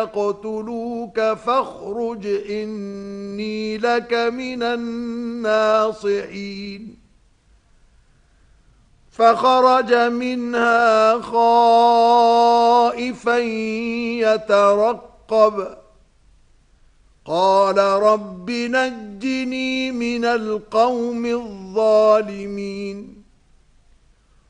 يقتلوك فاخرج إني لك من الناصحين فخرج منها خائفا يترقب قال رب نجني من القوم الظالمين